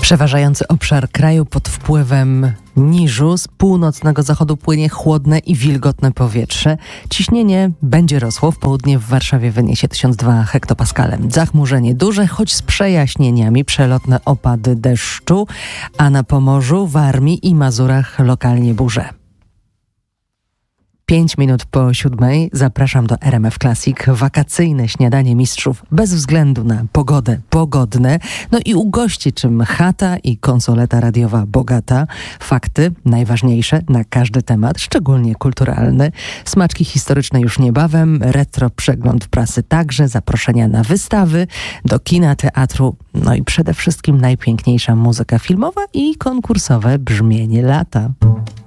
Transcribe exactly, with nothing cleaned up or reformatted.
Przeważający obszar kraju pod wpływem niżu z północnego zachodu płynie chłodne i wilgotne powietrze. Ciśnienie będzie rosło. W południe w Warszawie wyniesie tysiąc dwa hektopaskale. Zachmurzenie duże, choć z przejaśnieniami, przelotne opady deszczu, a na Pomorzu, Warmii i Mazurach lokalnie burze. Pięć minut po siódmej zapraszam do R M F Classic. Wakacyjne śniadanie mistrzów bez względu na pogodę pogodne. No i ugości czym chata i konsoleta radiowa bogata. Fakty najważniejsze na każdy temat, szczególnie kulturalny. Smaczki historyczne już niebawem. Retro przegląd prasy także. Zaproszenia na wystawy, do kina, teatru. No i przede wszystkim najpiękniejsza muzyka filmowa i konkursowe brzmienie lata.